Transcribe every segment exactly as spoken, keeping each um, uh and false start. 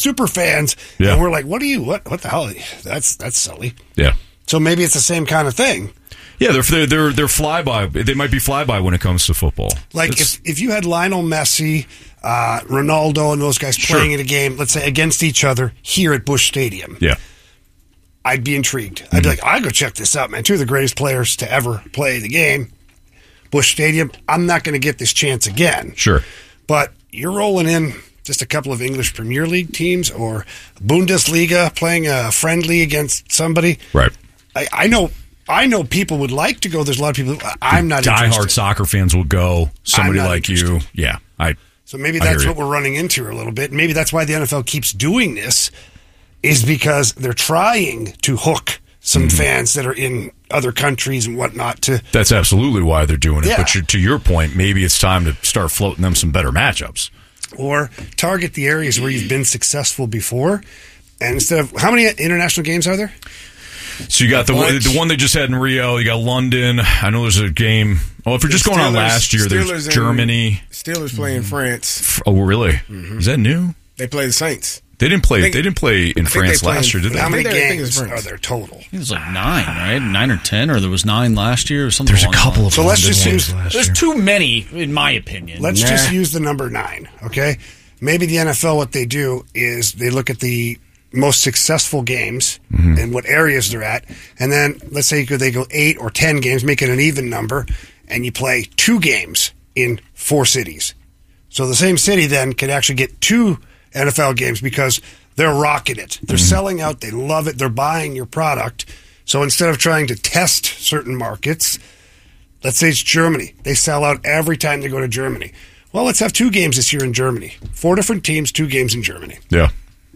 super fans, yeah. and we're like, what are you, what what the hell? That's that's silly. Yeah. So maybe it's the same kind of thing. Yeah, they're they're they're, they're flyby. They might be flyby when it comes to football. Like it's, if, if you had Lionel Messi, uh, Ronaldo, and those guys playing sure. in a game, let's say against each other here at Busch Stadium. Yeah. I'd be intrigued. I'd be like, I'll go check this out, man. Two of the greatest players to ever play the game. Busch Stadium. I'm not going to get this chance again. Sure. But you're rolling in just a couple of English Premier League teams or Bundesliga playing a friendly against somebody. Right. I, I know I know people would like to go. There's a lot of people. I'm not diehard interested. soccer fans will go. Somebody like interested. you. Yeah. I. So maybe I that's hear what you. we're running into a little bit. Maybe that's why the N F L keeps doing this, is because they're trying to hook some mm-hmm. fans that are in other countries and whatnot to. That's absolutely why they're doing it. Yeah. But to your point, maybe it's time to start floating them some better matchups. Or target the areas where you've been successful before. And instead of, how many international games are there? So you got the one, the one they just had in Rio. You got London. I know there's a game. Oh, if you're just The going on Steelers- last year, Steelers there's and- Germany. Steelers play in France. Oh, really? Mm-hmm. Is that new? They play the Saints. They didn't play. think- they didn't play in think France they play last in- year, did they? How many I think it's games France. are there total? It was like nine, right? Nine or ten, or there was nine last year, or something. There's a along couple those of So let's London just ones use- last There's year. too many, in my opinion. Let's Nah. just use the number nine, okay? Maybe the N F L, what they do is they look at the most successful games Mm-hmm. and what areas they're at, and then let's say they go eight or ten games, make it an even number, and you play two games in four cities. So the same city then can actually get two N F L games because they're rocking it. They're Mm-hmm. selling out. They love it. They're buying your product. So instead of trying to test certain markets, let's say it's Germany. They sell out every time they go to Germany. Well, let's have two games this year in Germany. Four different teams, two games in Germany. Yeah.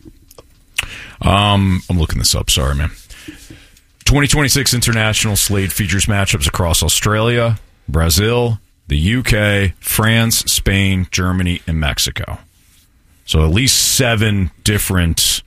Um, I'm looking this up. Sorry, man. twenty twenty-six international slate features matchups across Australia, Brazil, the U K, France, Spain, Germany, and Mexico. So at least seven different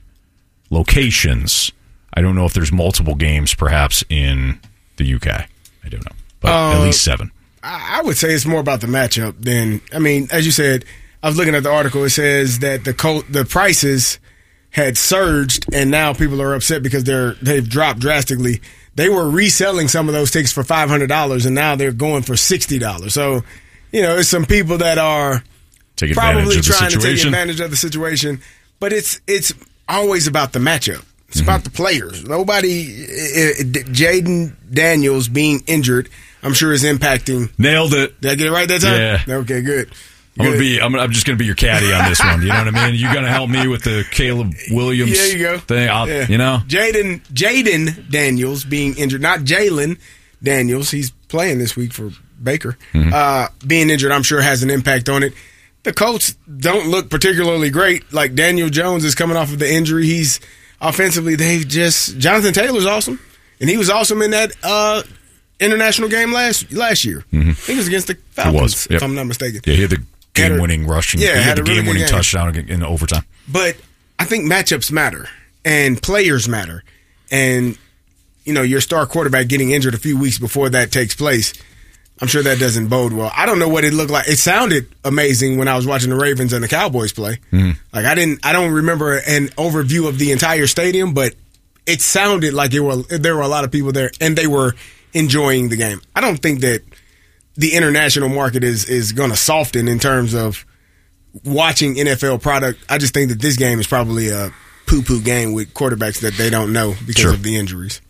locations. I don't know if there's multiple games, perhaps in the U K. I don't know, but Uh, at least seven. I I would say it's more about the matchup than. I mean, as you said, I was looking at the article. It says that the co- the prices had surged, and now people are upset because they're they've dropped drastically. They were reselling some of those tickets for five hundred dollars, and now they're going for sixty dollars. So, you know, it's some people that are Take advantage probably of the trying to take situation. advantage of the situation. But it's it's always about the matchup. It's about the players. Nobody, uh, Jaden Daniels being injured, I'm sure is impacting. Nailed it. Did I get it right that time? Yeah. Okay, good. I'm gonna Good. be. I'm, I'm just gonna be your caddy on this one. You know what I mean? You're gonna help me with the Caleb Williams There you go. thing. I'll, Yeah. You know, Jaden Jaden Daniels being injured, not Jalen Daniels. He's playing this week for Baker. Mm-hmm. Uh, being injured, I'm sure, has an impact on it. The Colts don't look particularly great. Like Daniel Jones is coming off of the injury. He's offensively, they've just Jonathan Taylor's awesome, and he was awesome in that uh, international game last last year. Mm-hmm. I think it was against the Falcons, was, yep. if I'm not mistaken. yeah, he had the Had a- game-winning rushing. yeah, he had had a the really good game-winning game. touchdown in overtime. But I think matchups matter and players matter. And, you know, your star quarterback getting injured a few weeks before that takes place, I'm sure that doesn't bode well. I don't know what it looked like. It sounded amazing when I was watching the Ravens and the Cowboys play. Mm-hmm. Like I didn't, I don't remember an overview of the entire stadium, but it sounded like it were, there were a lot of people there and they were enjoying the game. I don't think that the international market is, is going to soften in terms of watching N F L product. I just think that this game is probably a poo-poo game with quarterbacks that they don't know because Sure. of the injuries.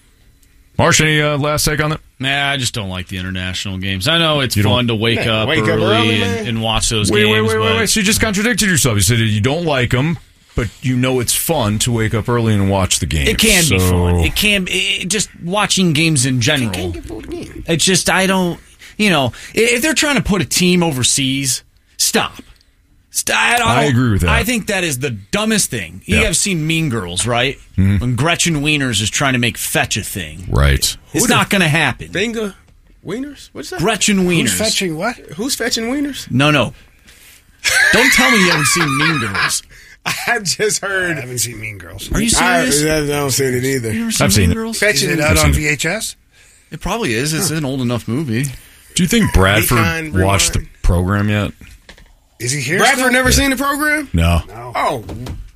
Marsh, any uh, last take on that? Nah, I just don't like the international games. I know it's You don't- fun to wake Yeah, up wake up early, early, man. and, and watch those Wait, games. wait, wait, but wait, wait. So you just contradicted yourself. You said you don't like them, but you know it's fun to wake up early and watch the game. It can be So- fun. It can be it, just watching games in general. It's just I don't. You know, if they're trying to put a team overseas, stop. Stop. I, don't- I agree with that. I think that is the dumbest thing. You Yeah. have seen Mean Girls, right? Mm-hmm. When Gretchen Wieners is trying to make fetch a thing. Right. It's not going to happen. Finger wieners? What's that? Gretchen Who's Wieners. fetching what? Who's fetching wieners? No, no. Don't tell me you haven't seen Mean Girls. I just I heard. haven't seen Mean Girls. Are you I, serious? I don't see it either. You ever seen I've seen Mean it. Girls? Is Fetching it it. out I've on seen V H S? It probably is. It's an old enough movie. Do you think Bradford Rewind, watched the rewind. program yet? Is he here Bradford still? never seen the program? No. No. Oh,